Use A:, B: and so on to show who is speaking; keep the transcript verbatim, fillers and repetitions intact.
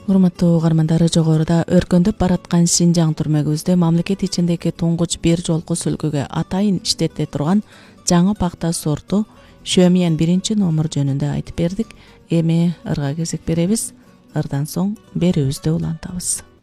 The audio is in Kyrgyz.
A: Урматтуу угармандары, жогоруда өркөндөп бараткан Шинжаң түрмөгүбүздө мамлекет ичиндеги туңгуч бир жолку сүлгүгө атайын иштете турган жаңы пахта сорту Шөмиян биринчи номер жөнүндө айтып бердик. Эми ырга кезек беребиз. Ырдан соң берүүбүздү улантабыз.